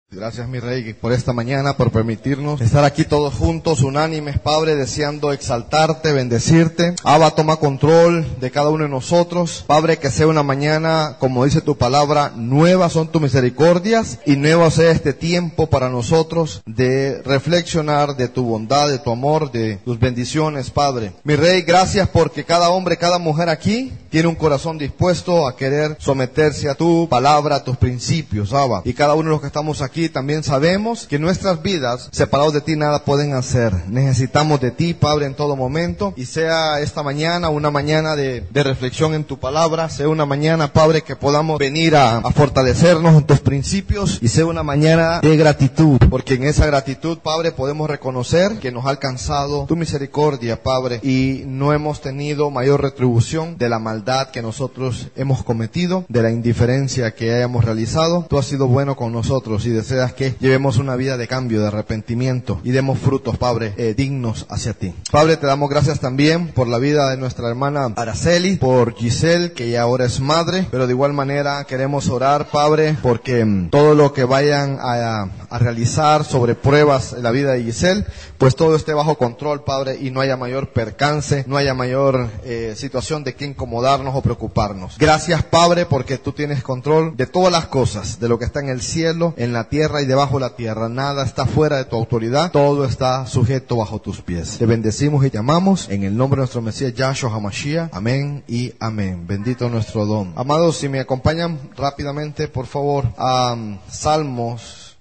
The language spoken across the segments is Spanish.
Gracias, mi Rey, por esta mañana, por permitirnos estar aquí todos juntos, unánimes, Padre, deseando exaltarte, bendecirte. Abba, toma control de cada uno de nosotros. Padre, que sea una mañana, como dice tu palabra, nuevas son tus misericordias y nuevo sea este tiempo para nosotros de reflexionar de tu bondad, de tu amor, de tus bendiciones, Padre. Mi Rey, gracias porque cada hombre, cada mujer aquí tiene un corazón dispuesto a querer someterse a tu palabra, a tus principios, Abba. Y cada uno de los que estamos aquí también sabemos que nuestras vidas, separados de ti, nada pueden hacer. Necesitamos de ti, Padre, en todo momento. Y sea esta mañana una mañana de reflexión en tu palabra. Sea una mañana, Padre, que podamos venir a fortalecernos en tus principios. Y sea una mañana de gratitud. Porque en esa gratitud, Padre, podemos reconocer que nos ha alcanzado tu misericordia, Padre. Y no hemos tenido mayor retribución de la maldad que nosotros hemos cometido, de la indiferencia que hayamos realizado. Tú has sido bueno con nosotros y deseas que llevemos una vida de cambio, de arrepentimiento y demos frutos, Padre, dignos hacia ti. Padre, te damos gracias también por la vida de nuestra hermana Araceli, por Giselle, que ya ahora es madre, pero de igual manera queremos orar, Padre, porque todo lo que vayan a realizar sobre pruebas en la vida de Giselle, pues todo esté bajo control, Padre, y no haya mayor percance, no haya mayor situación de que incomodarnos o preocuparnos. Gracias, Padre, porque tú tienes control de todas las cosas, de lo que está en el cielo, en la tierra y debajo de la tierra. Nada está fuera de tu autoridad, todo está sujeto bajo tus pies. Te bendecimos y te amamos en el nombre de nuestro Mesías Yahshua HaMashiach. Amén y amén. Bendito nuestro don. Amados, si me acompañan rápidamente, por favor, a Salmos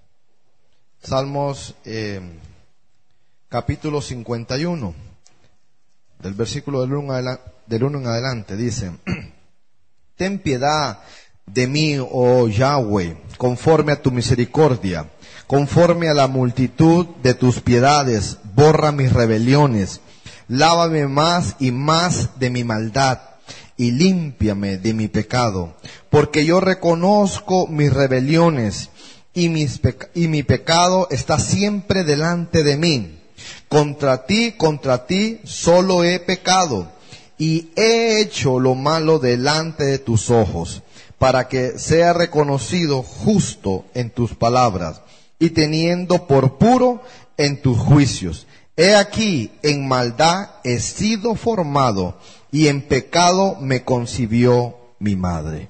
capítulo 51, del versículo del 1 en adelante, dice: Ten piedad de mí, oh Yahweh, conforme a tu misericordia, conforme a la multitud de tus piedades, borra mis rebeliones, lávame más y más de mi maldad, y límpiame de mi pecado, porque yo reconozco mis rebeliones, y mi pecado está siempre delante de mí. Contra ti solo he pecado, y he hecho lo malo delante de tus ojos, para que sea reconocido justo en tus palabras, y teniendo por puro en tus juicios. He aquí, en maldad he sido formado, y en pecado me concibió mi madre.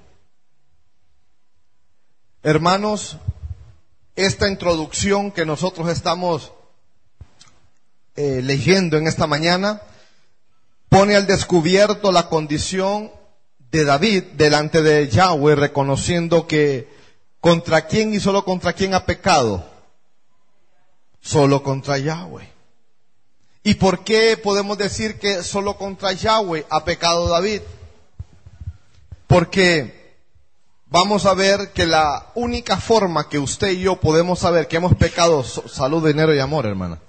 Hermanos, esta introducción que nosotros estamos leyendo en esta mañana, pone al descubierto la condición de David delante de Yahweh, reconociendo que contra quién y solo contra quién ha pecado. Solo contra Yahweh. ¿Y por qué podemos decir que solo contra Yahweh ha pecado David? Porque vamos a ver que la única forma que usted y yo podemos saber que hemos pecado, salud, dinero y amor, hermana.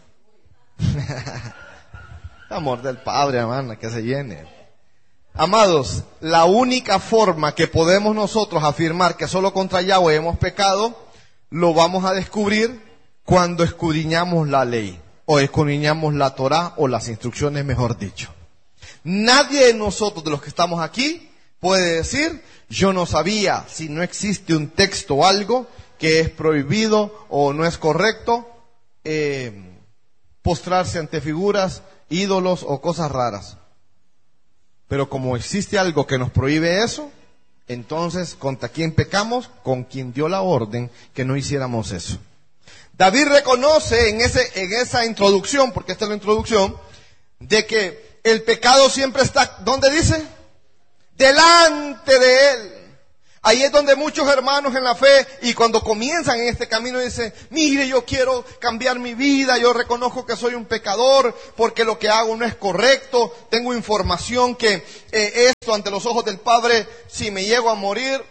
Amor del Padre, hermana, que se llene. Amados, la única forma que podemos nosotros afirmar que solo contra Yahweh hemos pecado, lo vamos a descubrir cuando escudriñamos la ley, o escudriñamos la Torá, o las instrucciones, mejor dicho. Nadie de nosotros, de los que estamos aquí, puede decir: yo no sabía, si no existe un texto o algo que es prohibido o no es correcto, postrarse ante figuras, ídolos o cosas raras. Pero como existe algo que nos prohíbe eso, entonces, ¿contra quién pecamos? Con quien dio la orden que no hiciéramos eso. David reconoce en esa introducción, porque esta es la introducción, de que el pecado siempre está, ¿dónde dice? Delante de él. Ahí es donde muchos hermanos en la fe, y cuando comienzan en este camino, dicen: mire, yo quiero cambiar mi vida, yo reconozco que soy un pecador, porque lo que hago no es correcto, tengo información que esto ante los ojos del Padre, si me llego a morir,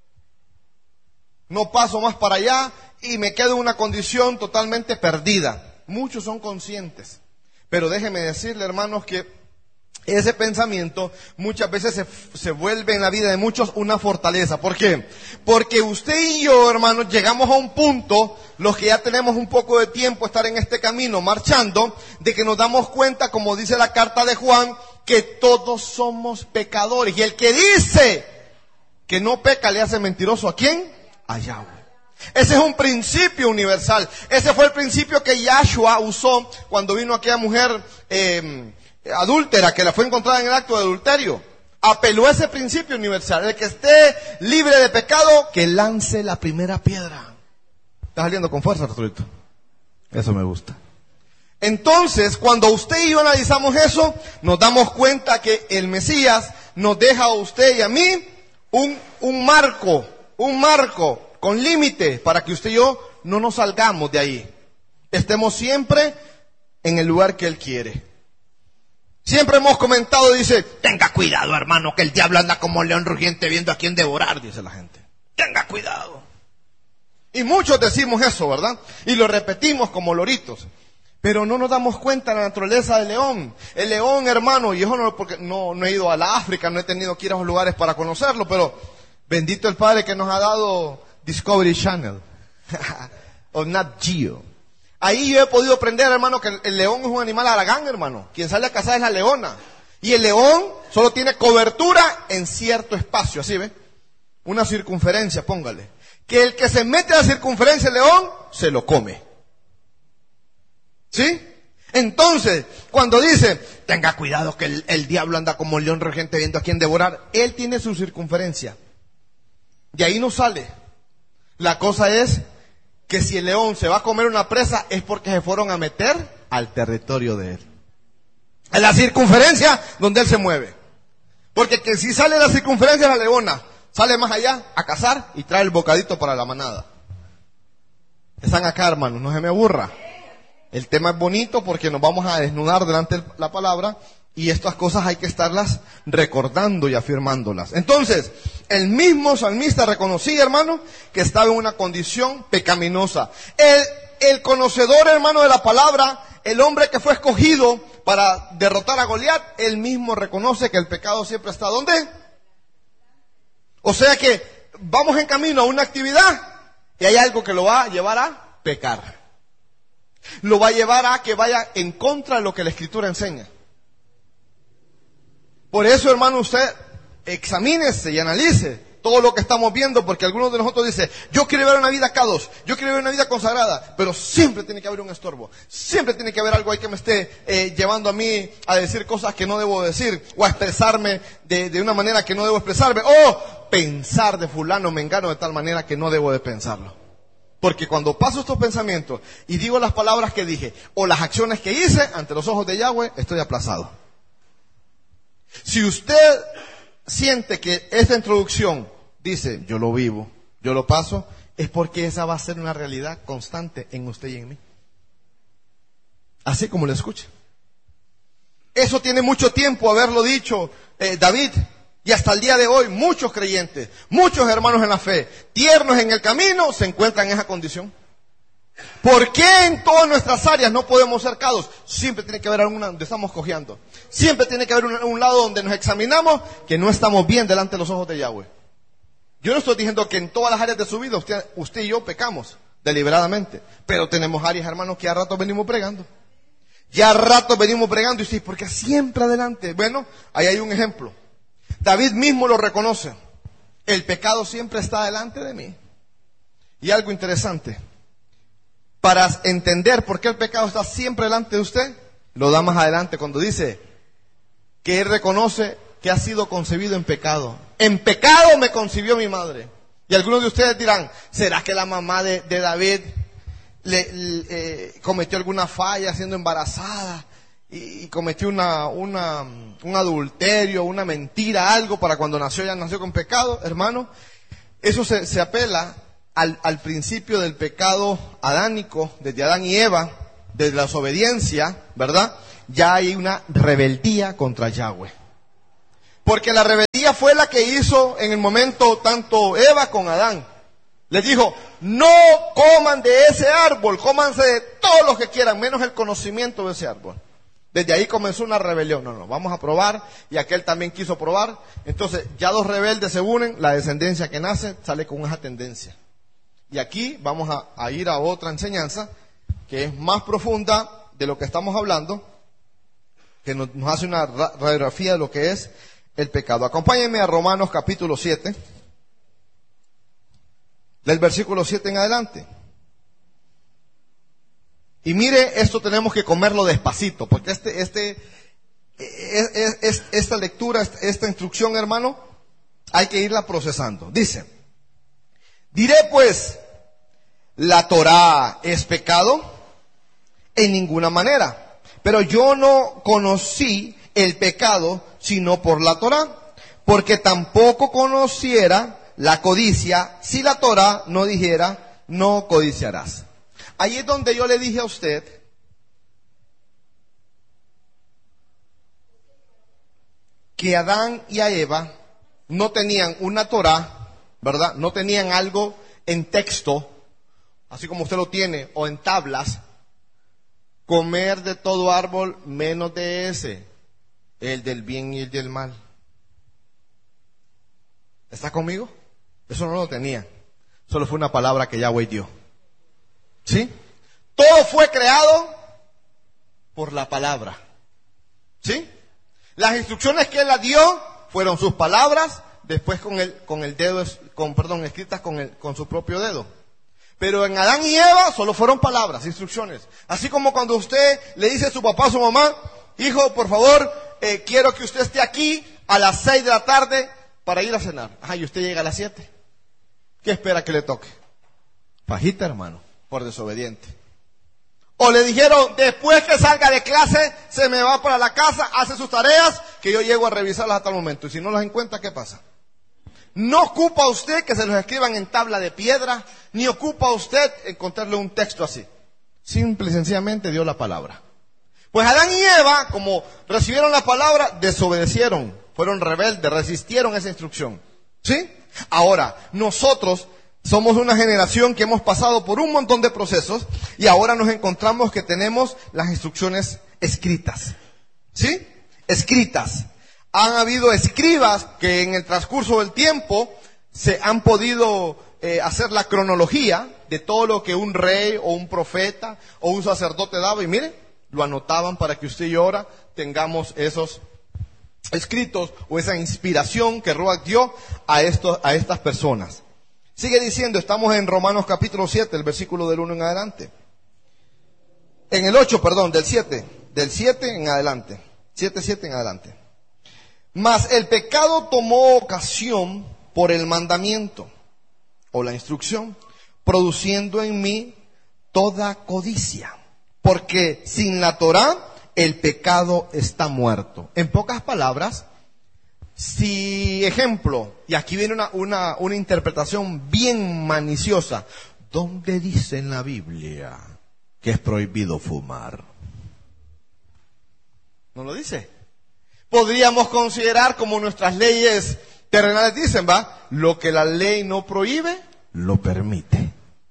no paso más para allá, y me quedo en una condición totalmente perdida. Muchos son conscientes, pero déjenme decirle, hermanos, que ese pensamiento muchas veces se vuelve en la vida de muchos una fortaleza. ¿Por qué? Porque usted y yo, hermanos, llegamos a un punto, los que ya tenemos un poco de tiempo estar en este camino marchando, de que nos damos cuenta, como dice la carta de Juan, que todos somos pecadores. Y el que dice que no peca, ¿le hace mentiroso a quién? A Yahweh. Ese es un principio universal. Ese fue el principio que Yahshua usó cuando vino aquella mujer adúltera que la fue encontrada en el acto de adulterio. Apeló a ese principio universal. El que esté libre de pecado, que lance la primera piedra. ¿Estás saliendo con fuerza, Arturito? Eso me gusta. Entonces, cuando usted y yo analizamos eso, nos damos cuenta que el Mesías nos deja a usted y a mí un marco con límite para que usted y yo no nos salgamos de ahí. Estemos siempre en el lugar que Él quiere. Siempre hemos comentado, dice, tenga cuidado, hermano, que el diablo anda como león rugiente viendo a quién devorar, dice la gente. Tenga cuidado. Y muchos decimos eso, ¿verdad? Y lo repetimos como loritos. Pero no nos damos cuenta de la naturaleza del león. El león, hermano, y yo porque no he ido a la África, no he tenido que ir a esos lugares para conocerlo, pero bendito el Padre que nos ha dado Discovery Channel o Nat Geo. Ahí yo he podido aprender, hermano, que el león es un animal haragán, hermano. Quien sale a cazar es la leona. Y el león solo tiene cobertura en cierto espacio, así ve. Una circunferencia, póngale. Que el que se mete a la circunferencia del león, se lo come. ¿Sí? Entonces, cuando dice, tenga cuidado que el diablo anda como león rugiente viendo a quién devorar, él tiene su circunferencia. De ahí no sale. La cosa es que si el león se va a comer una presa es porque se fueron a meter al territorio de él. En la circunferencia donde él se mueve. Porque que si sale de la circunferencia la leona, sale más allá a cazar y trae el bocadito para la manada. Están acá, hermanos, no se me aburra. El tema es bonito porque nos vamos a desnudar delante de la palabra y estas cosas hay que estarlas recordando y afirmándolas. Entonces, el mismo salmista reconocía, hermano, que estaba en una condición pecaminosa. El conocedor, hermano, de la palabra, el hombre que fue escogido para derrotar a Goliat, él mismo reconoce que el pecado siempre está ¿dónde? O sea que vamos en camino a una actividad y hay algo que lo va a llevar a pecar. Lo va a llevar a que vaya en contra de lo que la Escritura enseña. Por eso, hermano, usted examínese y analice todo lo que estamos viendo, porque algunos de nosotros dicen, yo quiero ver una vida K2, yo quiero ver una vida consagrada, pero siempre tiene que haber un estorbo, siempre tiene que haber algo ahí que me esté llevando a mí a decir cosas que no debo decir, o a expresarme de una manera que no debo expresarme, o pensar de fulano, mengano de tal manera que no debo de pensarlo. Porque cuando paso estos pensamientos y digo las palabras que dije, o las acciones que hice ante los ojos de Yahweh, estoy aplazado. Si usted siente que esta introducción dice, yo lo vivo, yo lo paso, es porque esa va a ser una realidad constante en usted y en mí. Así como lo escucha. Eso tiene mucho tiempo haberlo dicho David. Y hasta el día de hoy, muchos creyentes, muchos hermanos en la fe, tiernos en el camino, se encuentran en esa condición. ¿Por qué en todas nuestras áreas no podemos ser K2? Siempre tiene que haber alguna donde estamos cojeando. Siempre tiene que haber un lado donde nos examinamos que no estamos bien delante de los ojos de Yahweh. Yo no estoy diciendo que en todas las áreas de su vida usted y yo pecamos deliberadamente. Pero tenemos áreas, hermanos, que a ratos venimos pregando. Ya a ratos venimos pregando y sí, porque siempre adelante. Bueno, ahí hay un ejemplo. David mismo lo reconoce. El pecado siempre está delante de mí. Y algo interesante. Para entender por qué el pecado está siempre delante de usted, lo da más adelante cuando dice que él reconoce que ha sido concebido en pecado. En pecado me concibió mi madre. Y algunos de ustedes dirán, ¿será que la mamá de David cometió alguna falla siendo embarazada? Y cometió un adulterio, una mentira, algo para cuando nació, ya nació con pecado, hermano. Eso se apela al principio del pecado adánico, desde Adán y Eva, desde la desobediencia, ¿verdad? Ya hay una rebeldía contra Yahweh. Porque la rebeldía fue la que hizo en el momento tanto Eva con Adán. Les dijo, no coman de ese árbol, cómanse de todos los que quieran, menos el conocimiento de ese árbol. Desde ahí comenzó una rebelión. No, vamos a probar. Y aquel también quiso probar. Entonces, ya dos rebeldes se unen. La descendencia que nace sale con esa tendencia. Y aquí vamos a ir a otra enseñanza que es más profunda de lo que estamos hablando, que nos hace una radiografía de lo que es el pecado. Acompáñenme a Romanos capítulo 7. del versículo 7 en adelante. Y mire, esto tenemos que comerlo despacito, porque esta lectura, esta instrucción, hermano, hay que irla procesando. Dice, diré pues, ¿la Torá es pecado? En ninguna manera. Pero yo no conocí el pecado sino por la Torá, porque tampoco conociera la codicia si la Torá no dijera, no codiciarás. Ahí es donde yo le dije a usted que Adán y a Eva no tenían una Torá, ¿verdad? No tenían algo en texto, así como usted lo tiene, o en tablas. Comer de todo árbol menos de ese, el del bien y el del mal. ¿Está conmigo? Eso no lo tenía. Solo fue una palabra que Yahweh dio. ¿Sí? Todo fue creado por la palabra. ¿Sí? Las instrucciones que él la dio fueron sus palabras, después escritas con su propio dedo. Pero en Adán y Eva solo fueron palabras, instrucciones. Así como cuando usted le dice a su papá o a su mamá, hijo, por favor, quiero que usted esté aquí a las 6 de la tarde para ir a cenar. Ajá, y usted llega a las 7. ¿Qué espera que le toque? Fajita, hermano, por desobediente. O le dijeron, después que salga de clase, se me va para la casa, hace sus tareas, que yo llego a revisarlas hasta el momento. Y si no las encuentra, ¿qué pasa? No ocupa usted que se los escriban en tabla de piedra, ni ocupa usted encontrarle un texto así. Simple y sencillamente dio la palabra. Pues Adán y Eva, como recibieron la palabra, desobedecieron, fueron rebeldes, resistieron esa instrucción. ¿Sí? Ahora, nosotros somos una generación que hemos pasado por un montón de procesos y ahora nos encontramos que tenemos las instrucciones escritas. ¿Sí? Escritas. Han habido escribas que en el transcurso del tiempo se han podido hacer la cronología de todo lo que un rey o un profeta o un sacerdote daba. Y miren, lo anotaban para que usted y yo ahora tengamos esos escritos o esa inspiración que Ruach dio a estas personas. Sigue diciendo, estamos en Romanos capítulo 7, el versículo del 1 en adelante. En el 8, perdón, del 7 en adelante. 7 en adelante. Mas el pecado tomó ocasión por el mandamiento o la instrucción, produciendo en mí toda codicia. Porque sin la Torá el pecado está muerto. En pocas palabras, si ejemplo, y aquí viene una interpretación bien maliciosa, ¿dónde dice en la Biblia que es prohibido fumar? ¿No lo dice? Podríamos considerar como nuestras leyes terrenales dicen, ¿va? Lo que la ley no prohíbe, lo permite.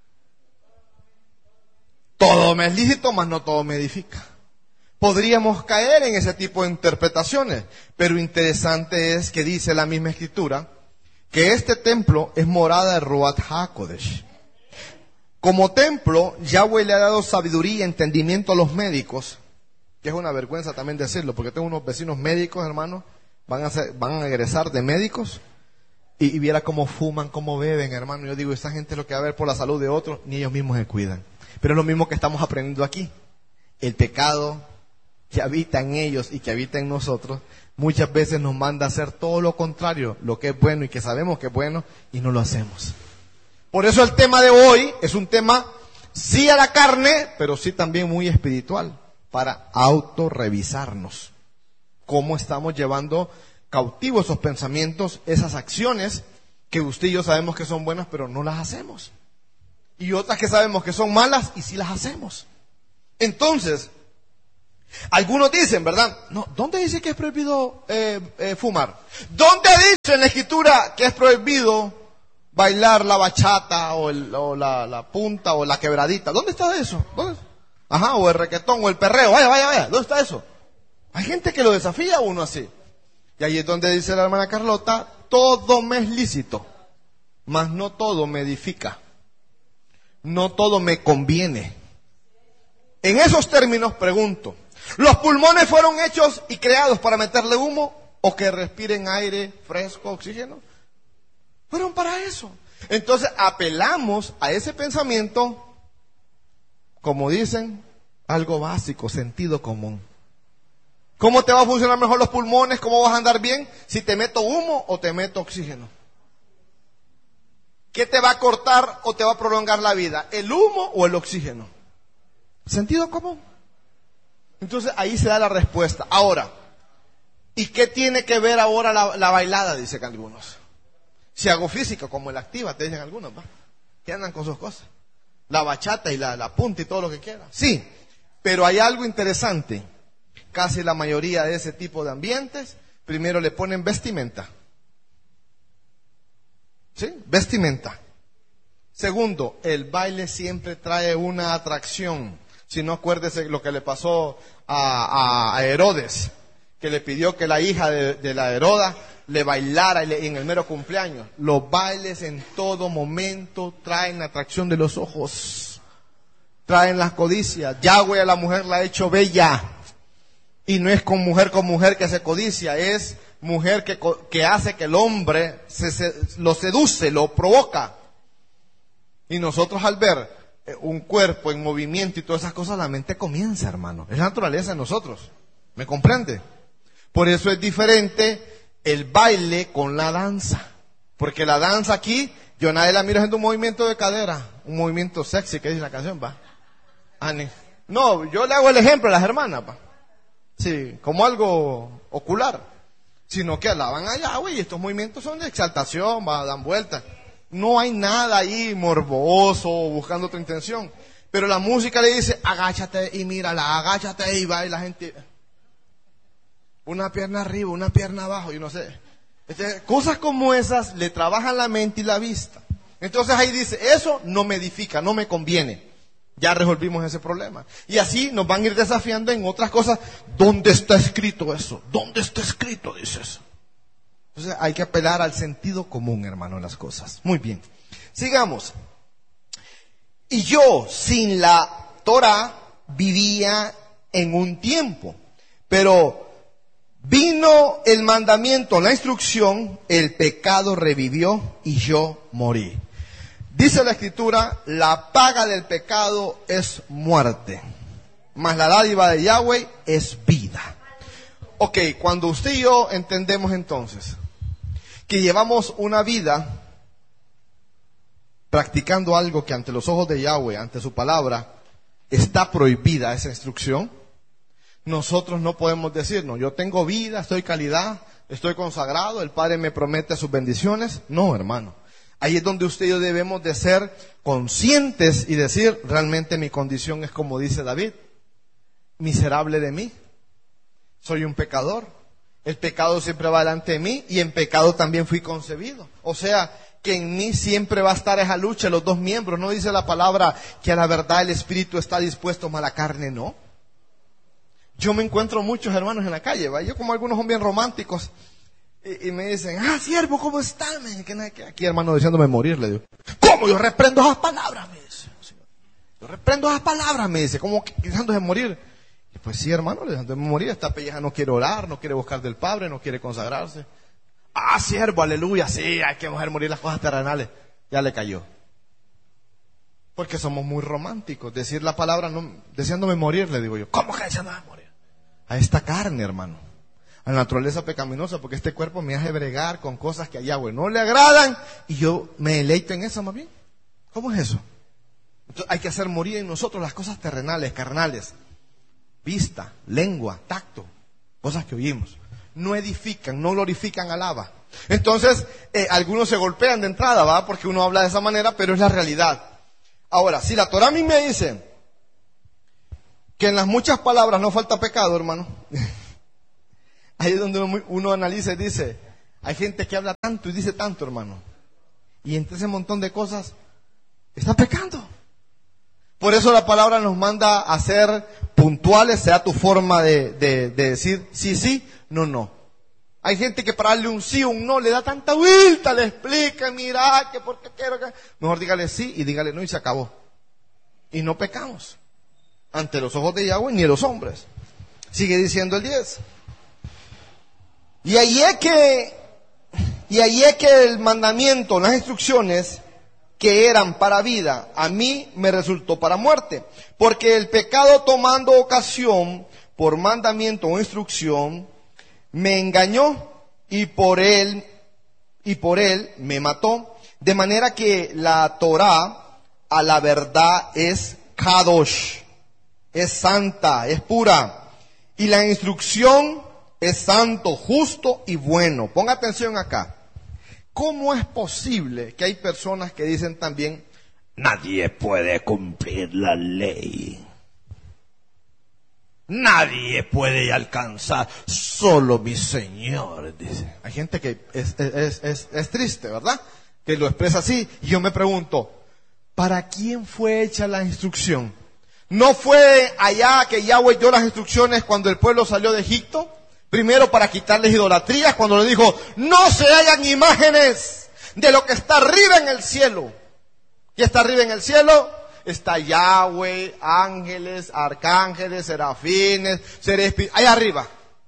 Todo me es lícito, mas no todo me edifica. Podríamos caer en ese tipo de interpretaciones, pero interesante es que dice la misma escritura que este templo es morada de Ruach HaKodesh. Como templo, Yahweh le ha dado sabiduría y entendimiento a los médicos, que es una vergüenza también decirlo, porque tengo unos vecinos médicos, hermanos, van a egresar de médicos, y viera cómo fuman, cómo beben, hermano. Yo digo, esta gente es lo que va a ver por la salud de otros, ni ellos mismos se cuidan. Pero es lo mismo que estamos aprendiendo aquí. El pecado que habita en ellos y que habita en nosotros, muchas veces nos manda a hacer todo lo contrario, lo que es bueno y que sabemos que es bueno, y no lo hacemos. Por eso el tema de hoy es un tema, sí a la carne, pero sí también muy espiritual, para autorrevisarnos. Cómo estamos llevando cautivos esos pensamientos, esas acciones que usted y yo sabemos que son buenas, pero no las hacemos. Y otras que sabemos que son malas y sí las hacemos. Entonces, algunos dicen, ¿verdad? No, ¿dónde dice que es prohibido fumar? ¿Dónde dice en la escritura que es prohibido bailar la bachata o la punta o la quebradita? ¿Dónde está eso? ¿Dónde? Ajá, o el requetón o el perreo. Vaya. ¿Dónde está eso? Hay gente que lo desafía a uno así. Y ahí es donde dice la hermana Carlota, todo me es lícito, mas no todo me edifica. No todo me conviene. En esos términos pregunto, ¿los pulmones fueron hechos y creados para meterle humo o que respiren aire fresco, oxígeno? Fueron para eso. Entonces apelamos a ese pensamiento, como dicen, algo básico, sentido común. ¿Cómo te va a funcionar mejor los pulmones? ¿Cómo vas a andar bien? Si te meto humo o te meto oxígeno. ¿Qué te va a cortar o te va a prolongar la vida? ¿El humo o el oxígeno? Sentido común. Entonces ahí se da la respuesta. Ahora, ¿y qué tiene que ver ahora la bailada? Dicen algunos. Si hago física como el activa, te dicen algunos, ¿va? Que andan con sus cosas. La bachata y la punta y todo lo que quieran. Sí, pero hay algo interesante. Casi la mayoría de ese tipo de ambientes, primero le ponen vestimenta. ¿Sí? Vestimenta. Segundo, el baile siempre trae una atracción. Si no, acuérdese lo que le pasó a Herodes, que le pidió que la hija de la Heroda le bailara en el mero cumpleaños. Los bailes en todo momento traen la atracción de los ojos, traen las codicias. Yahweh a la mujer la ha hecho bella, y no es con mujer que se codicia, es mujer que hace que el hombre lo seduce, lo provoca. Y nosotros al ver un cuerpo en movimiento y todas esas cosas, la mente comienza, hermano. Es la naturaleza de nosotros. ¿Me comprende? Por eso es diferente el baile con la danza. Porque la danza aquí, yo nadie la miro haciendo un movimiento de cadera, un movimiento sexy que dice la canción, va. No, yo le hago el ejemplo a las hermanas, va. Sí, como algo ocular. Sino que alaban allá, güey, y estos movimientos son de exaltación, va, dan vueltas. No hay nada ahí morboso, buscando otra intención. Pero la música le dice, agáchate y mírala, agáchate y va, y la gente, una pierna arriba, una pierna abajo, y no sé. Cosas como esas le trabajan la mente y la vista. Entonces ahí dice, eso no me edifica, no me conviene. Ya resolvimos ese problema. Y así nos van a ir desafiando en otras cosas. ¿Dónde está escrito eso? ¿Dónde está escrito? Dice eso. Entonces hay que apelar al sentido común, hermano, en las cosas. Muy bien. Sigamos. Y yo, sin la Torah, vivía en un tiempo. Pero vino el mandamiento, la instrucción, el pecado revivió y yo morí. Dice la Escritura, la paga del pecado es muerte, mas la dádiva de Yahweh es vida. Ok, cuando usted y yo entendemos entonces que llevamos una vida practicando algo que ante los ojos de Yahweh, ante su palabra, está prohibida esa instrucción, nosotros no podemos decir, no, yo tengo vida, estoy calidad, estoy consagrado, el Padre me promete sus bendiciones. No, hermano. Ahí es donde usted y yo debemos de ser conscientes y decir, realmente mi condición es como dice David, miserable de mí, soy un pecador, el pecado siempre va delante de mí y en pecado también fui concebido. O sea, que en mí siempre va a estar esa lucha, los dos miembros. No dice la palabra que a la verdad el espíritu está dispuesto, mas la carne no. Yo me encuentro muchos hermanos en la calle, ¿va? Yo como algunos son bien románticos. Y me dicen, siervo, ¿cómo está? Aquí, hermano, deseándome morir, le digo. ¿Cómo? Yo reprendo esas palabras, me dice. Yo reprendo esas palabras, me dice. ¿Cómo que deseándose morir? Y pues sí, hermano, deseándome morir. Esta pelleja no quiere orar, no quiere buscar del Padre, no quiere consagrarse. Siervo, aleluya, sí, hay que dejar morir las cosas terrenales. Ya le cayó. Porque somos muy románticos. Decir la palabra, no, deseándome morir, le digo yo. ¿Cómo que deseándome morir? A esta carne, hermano. A la naturaleza pecaminosa, porque este cuerpo me hace bregar con cosas que a Yahweh no le agradan y yo me deleito en eso más bien. ¿Cómo es eso? Entonces, hay que hacer morir en nosotros las cosas terrenales, carnales. Vista, lengua, tacto, cosas que oímos. No edifican, no glorifican al Abba. Entonces, algunos se golpean de entrada, ¿va? Porque uno habla de esa manera, pero es la realidad. Ahora, si la Torah a mí me dice que en las muchas palabras no falta pecado, hermano. Ahí es donde uno analiza y dice, hay gente que habla tanto y dice tanto, hermano. Y entre ese montón de cosas, está pecando. Por eso la palabra nos manda a ser puntuales, sea tu forma de decir sí, sí, no, no. Hay gente que para darle un sí o un no le da tanta vuelta, le explica, mira, que porque quiero que... Mejor dígale sí y dígale no y se acabó. Y no pecamos ante los ojos de Yahweh ni de los hombres. Sigue diciendo el 10. Y ahí es que el mandamiento, las instrucciones, que eran para vida, a mí me resultó para muerte. Porque el pecado, tomando ocasión por mandamiento o instrucción, me engañó y por él me mató. De manera que la Torá a la verdad es kadosh, es santa, es pura. Y la instrucción es santo, justo y bueno. Ponga atención acá. ¿Cómo es posible que hay personas que dicen también, nadie puede cumplir la ley? Nadie puede alcanzar, solo mi Señor, dice. Hay gente que es triste, ¿verdad? Que lo expresa así. Y yo me pregunto, ¿para quién fue hecha la instrucción? ¿No fue allá que Yahweh dio las instrucciones cuando el pueblo salió de Egipto? Primero para quitarles idolatrías, cuando le dijo, no se hagan imágenes de lo que está arriba en el cielo. ¿Qué está arriba en el cielo? Está Yahweh, ángeles, arcángeles, serafines, seres, allá arriba.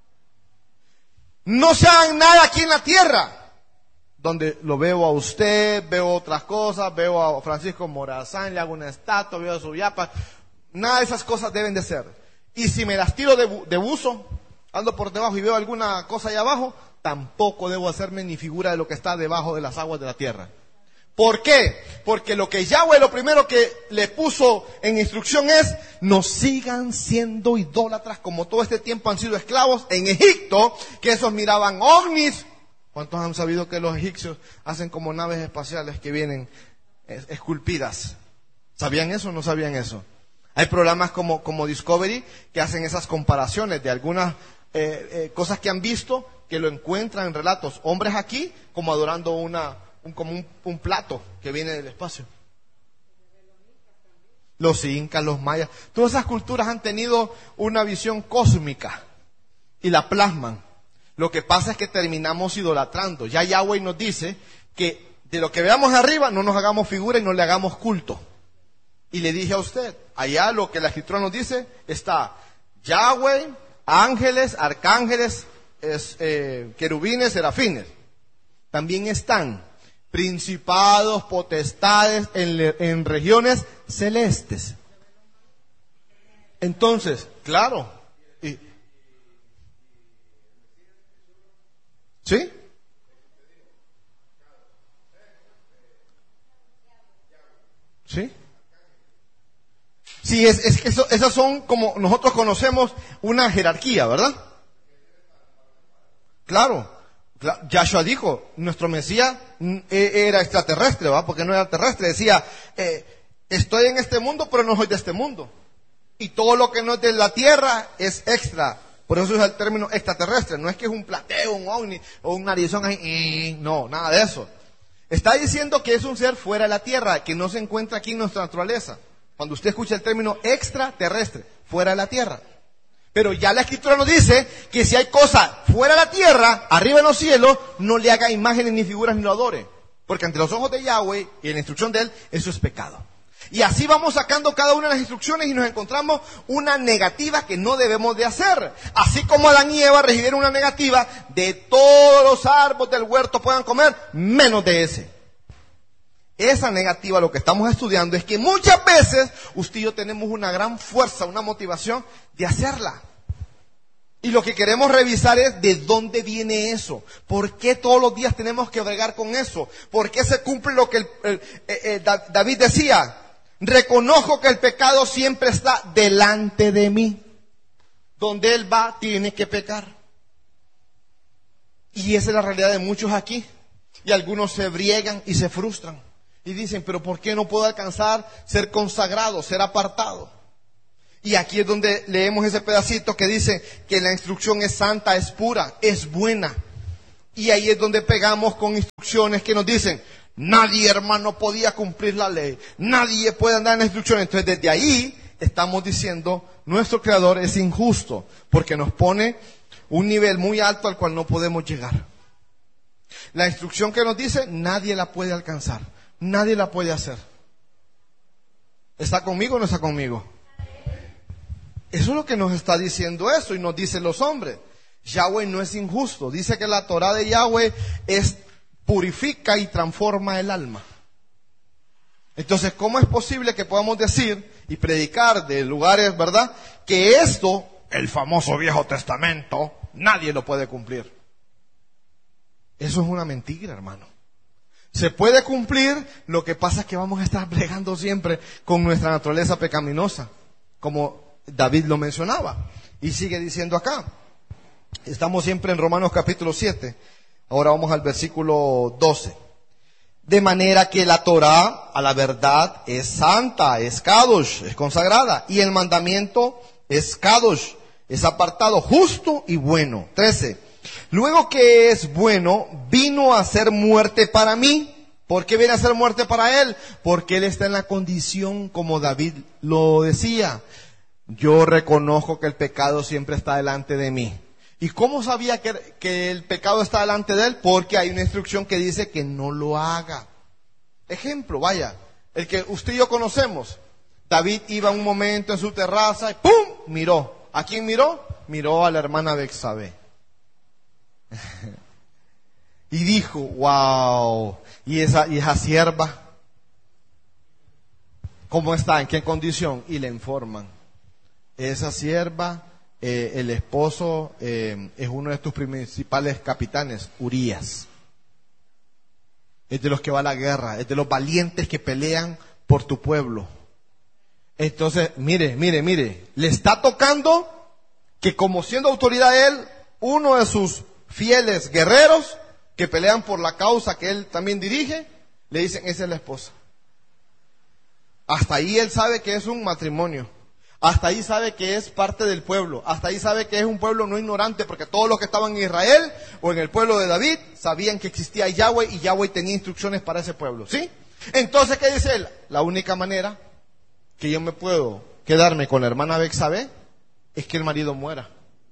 No se hagan nada aquí en la tierra, donde lo veo a usted, veo otras cosas, veo a Francisco Morazán, le hago una estatua, veo a su yapa. Nada de esas cosas deben de ser. Y si me las tiro de buzo, ando por debajo y veo alguna cosa allá abajo, tampoco debo hacerme ni figura de lo que está debajo de las aguas de la tierra. ¿Por qué? Porque lo que Yahweh, lo primero que le puso en instrucción es, no sigan siendo idólatras como todo este tiempo han sido esclavos en Egipto, que esos miraban ovnis. ¿Cuántos han sabido que los egipcios hacen como naves espaciales que vienen esculpidas? ¿Sabían eso o no sabían eso? Hay programas como Discovery que hacen esas comparaciones de algunas cosas que han visto, que lo encuentran en relatos. Hombres aquí como adorando un plato que viene del espacio. Los incas, los mayas, todas esas culturas han tenido una visión cósmica y la plasman. Lo que pasa es que terminamos idolatrando. Ya Yahweh nos dice que de lo que veamos arriba no nos hagamos figura y no le hagamos culto. Y le dije a usted, allá lo que la Escritura nos dice está Yahweh, ángeles, arcángeles, querubines, serafines. También están principados, potestades en regiones celestes. Entonces, claro. ¿Sí? ¿Sí? Sí, es que esas son como nosotros conocemos una jerarquía, ¿verdad? Claro. Yahshua dijo, nuestro Mesías era extraterrestre, ¿va? Porque no era terrestre. Decía, estoy en este mundo, pero no soy de este mundo. Y todo lo que no es de la tierra es extra. Por eso es el término extraterrestre. No es que es un plateo, un ovni o un narizón ahí. No, nada de eso. Está diciendo que es un ser fuera de la tierra, que no se encuentra aquí en nuestra naturaleza. Cuando usted escucha el término extraterrestre, fuera de la tierra. Pero ya la Escritura nos dice que si hay cosas fuera de la tierra, arriba en los cielos, no le haga imágenes ni figuras ni lo adore. Porque ante los ojos de Yahweh y en la instrucción de Él, eso es pecado. Y así vamos sacando cada una de las instrucciones y nos encontramos una negativa que no debemos de hacer. Así como Adán y Eva recibieron una negativa de todos los árboles del huerto puedan comer, menos de ese. Esa negativa, lo que estamos estudiando es que muchas veces usted y yo tenemos una gran fuerza, una motivación de hacerla. Y lo que queremos revisar es de dónde viene eso. ¿Por qué todos los días tenemos que bregar con eso? ¿Por qué se cumple lo que David decía? Reconozco que el pecado siempre está delante de mí. Donde él va, tiene que pecar. Y esa es la realidad de muchos aquí. Y algunos se briegan y se frustran. Y dicen, pero ¿por qué no puedo alcanzar ser consagrado, ser apartado? Y aquí es donde leemos ese pedacito que dice que la instrucción es santa, es pura, es buena. Y ahí es donde pegamos con instrucciones que nos dicen, nadie, hermano, podía cumplir la ley. Nadie puede andar en la instrucción. Entonces desde ahí estamos diciendo, nuestro Creador es injusto, porque nos pone un nivel muy alto al cual no podemos llegar. La instrucción que nos dice, nadie la puede alcanzar. Nadie la puede hacer. ¿Está conmigo o no está conmigo? Eso es lo que nos está diciendo eso y nos dicen los hombres. Yahweh no es injusto. Dice que la Torah de Yahweh purifica y transforma el alma. Entonces, ¿cómo es posible que podamos decir y predicar de lugares, verdad, que esto, el famoso Viejo Testamento, nadie lo puede cumplir? Eso es una mentira, hermano. Se puede cumplir, lo que pasa es que vamos a estar bregando siempre con nuestra naturaleza pecaminosa, como David lo mencionaba. Y sigue diciendo acá, estamos siempre en Romanos capítulo 7, ahora vamos al versículo 12. De manera que la Torá, a la verdad, es santa, es kadosh, es consagrada. Y el mandamiento es kadosh, es apartado, justo y bueno. 13. Luego que es bueno, vino a ser muerte para mí. ¿Por qué viene a ser muerte para él? Porque él está en la condición como David lo decía. Yo reconozco que el pecado siempre está delante de mí. ¿Y cómo sabía que el pecado está delante de él? Porque hay una instrucción que dice que no lo haga. Ejemplo, vaya, el que usted y yo conocemos. David iba un momento en su terraza y ¡pum! Miró. ¿A quién miró? Miró a la hermana Betsabé. Y dijo, wow, ¿y esa sierva? ¿Cómo está? ¿En qué condición? Y le informan. Esa sierva, el esposo es uno de tus principales capitanes, Urías. Es de los que va a la guerra, es de los valientes que pelean por tu pueblo. Entonces, mire, le está tocando que como siendo autoridad él, uno de sus fieles guerreros que pelean por la causa que él también dirige, le dicen, esa es la esposa. Hasta ahí él sabe que es un matrimonio. Hasta ahí sabe que es parte del pueblo. Hasta ahí sabe que es un pueblo no ignorante, porque todos los que estaban en Israel o en el pueblo de David sabían que existía Yahweh y Yahweh tenía instrucciones para ese pueblo. ¿Sí? Entonces, ¿qué dice él? La única manera que yo me puedo quedarme con la hermana Betsabé es que el marido muera.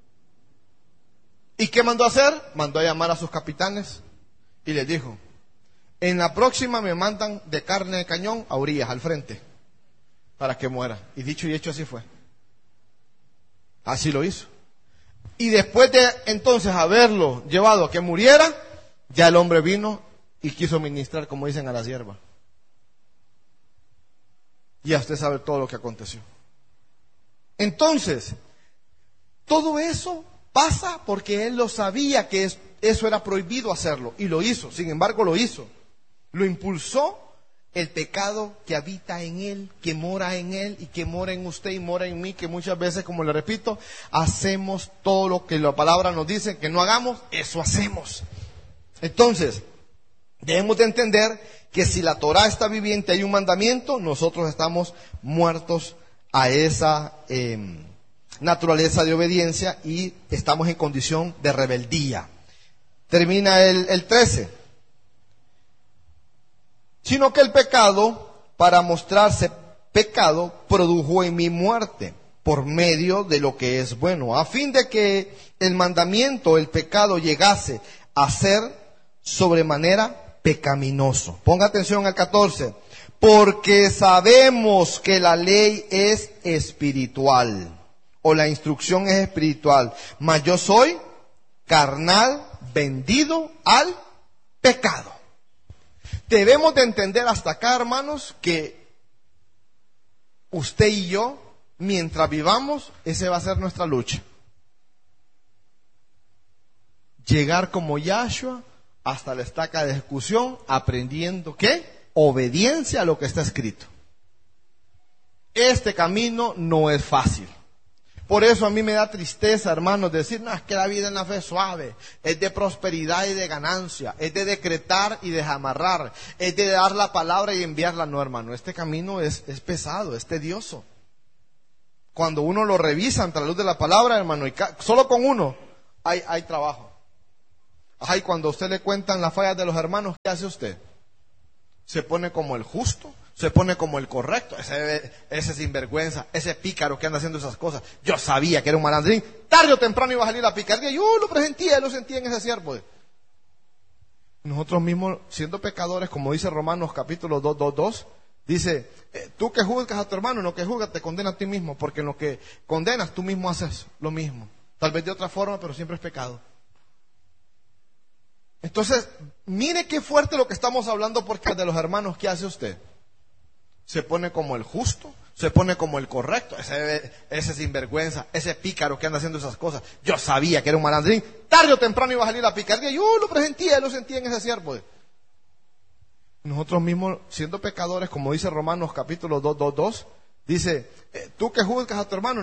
¿Y qué mandó a hacer? Mandó a llamar a sus capitanes y les dijo, en la próxima me mandan de carne de cañón a Urías, al frente, para que muera. Y dicho y hecho, así fue. Así lo hizo. Y después de entonces haberlo llevado a que muriera, ya el hombre vino y quiso ministrar, como dicen, a la sierva. Ya usted sabe todo lo que aconteció. Entonces, todo eso pasa porque él lo sabía que eso era prohibido hacerlo. Y lo hizo, sin embargo lo hizo. Lo impulsó el pecado que habita en él, que mora en él y que mora en usted y mora en mí, que muchas veces, como le repito, hacemos todo lo que la palabra nos dice que no hagamos, eso hacemos. Entonces, debemos de entender que si la Torá está viviente, hay un mandamiento, nosotros estamos muertos a esa naturaleza de obediencia y estamos en condición de rebeldía. Termina el 13. Sino que el pecado, para mostrarse pecado, produjo en mí muerte por medio de lo que es bueno, a fin de que el mandamiento, el pecado, llegase a ser sobremanera pecaminoso. Ponga atención al 14. Porque sabemos que la ley es espiritual, o la instrucción es espiritual, mas yo soy carnal, vendido al pecado. Debemos de entender hasta acá, hermanos, que usted y yo, mientras vivamos, esa va a ser nuestra lucha. Llegar como Yahshua hasta la estaca de ejecución, aprendiendo ¿qué? Obediencia a lo que está escrito. Este camino no es fácil. Por eso a mí me da tristeza, hermanos, decir, no, es que la vida en la fe es suave, es de prosperidad y de ganancia, es de decretar y de amarrar, es de dar la palabra y enviarla. No, hermano, este camino es pesado, es tedioso. Cuando uno lo revisa ante la luz de la palabra, hermano, y solo con uno hay trabajo. Ay, cuando a usted le cuentan las fallas de los hermanos, ¿qué hace usted? Se pone como el justo, se pone como el correcto, ese sinvergüenza, ese pícaro que anda haciendo esas cosas. Yo sabía que era un malandrín, tarde o temprano iba a salir la picardía, yo lo presentía, lo sentía en ese siervo. Nosotros mismos, siendo pecadores, como dice Romanos capítulo 2, dice, tú que juzgas a tu hermano, en lo que juzgas te condena a ti mismo, porque en lo que condenas tú mismo haces lo mismo. Tal vez de otra forma, pero siempre es pecado. Entonces, mire qué fuerte lo que estamos hablando porque de los hermanos, ¿qué hace usted? se pone como el justo, se pone como el correcto, ese sinvergüenza, ese pícaro que anda haciendo esas cosas. Yo sabía que era un malandrín, tarde o temprano iba a salir la picardía, yo lo presentía, lo sentía en ese siervo. Nosotros mismos, siendo pecadores, como dice Romanos capítulo 2, dice, tú que juzgas a tu hermano,